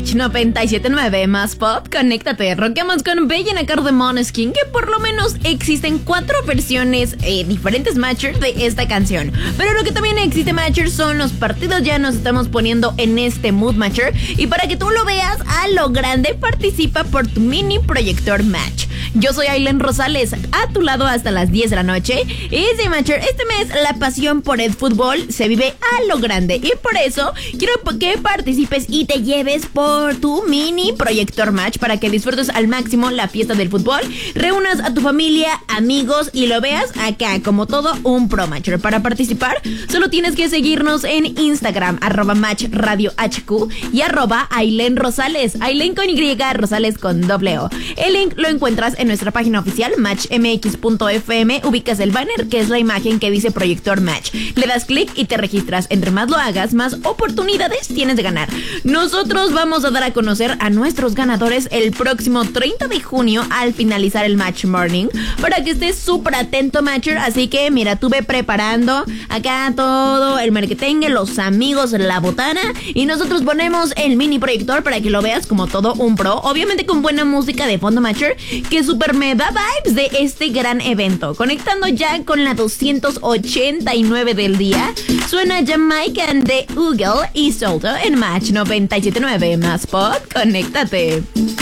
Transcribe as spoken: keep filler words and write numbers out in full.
Match noventa y siete punto nueve más pop, conéctate. Rockamos con Bellena Car de Måneskin, que por lo menos existen cuatro versiones eh, diferentes matchers de esta canción. Pero lo que también existe matcher son los partidos. Ya nos estamos poniendo en este mood matcher, y para que tú lo veas a lo grande, participa por tu mini proyector match. Yo soy Ailen Rosales, a tu lado hasta las diez de la noche. Y sí, matcher, este mes la pasión por el fútbol se vive a lo grande, y por eso quiero que participes y te lleves por tu mini proyector match para que disfrutes al máximo la fiesta del fútbol, reúnas a tu familia, amigos y lo veas acá como todo un pro matcher. Para participar solo tienes que seguirnos en Instagram, arroba match radio hq y arroba Ailen Rosales, Ailen con Y, Rosales con doble O. El link lo encuentras en nuestra página oficial match m x punto f m. Ubicas el banner, que es la imagen que dice proyector match, le das clic y te registras. Entre más lo hagas, más oportunidades tienes de ganar. Nosotros vamos a dar a conocer a nuestros ganadores el próximo treinta de junio al finalizar el Match Morning, para que estés súper atento, matcher. Así que mira, tú ve preparando acá todo el marketing, los amigos, la botana, y nosotros ponemos el mini proyector para que lo veas como todo un pro, obviamente con buena música de fondo, matcher, que super me da vibes de este gran evento. Conectando ya con la doscientos ochenta y nueve del día, suena Jamaican de Google y Solto en Match noventa y siete punto nueve más pop, conéctate.